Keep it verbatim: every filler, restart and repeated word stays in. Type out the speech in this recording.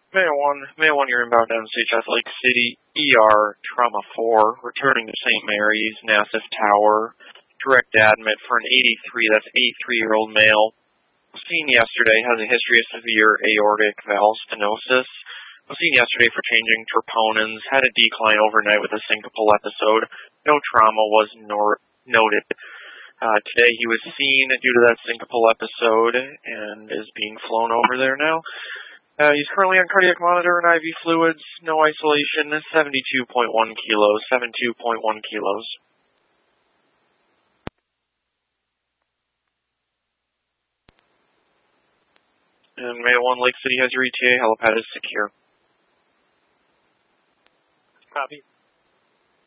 May one, May one, you're inbound down to C H S Lake City, E R, Trauma four, returning to Saint Mary's, Nassif Tower, direct admit for an eighty-three, that's eighty-three-year-old male. Seen yesterday, has a history of severe aortic valve stenosis. Was seen yesterday for changing troponins, had a decline overnight with a syncopal episode. No trauma was nor noted. Uh, today he was seen due to that syncopal episode and is being flown over there now. Uh, he's currently on cardiac monitor and I V fluids, no isolation, seventy-two point one kilos, seventy-two point one kilos. And May one, Lake City has your E T A, helipad is secure. Copy.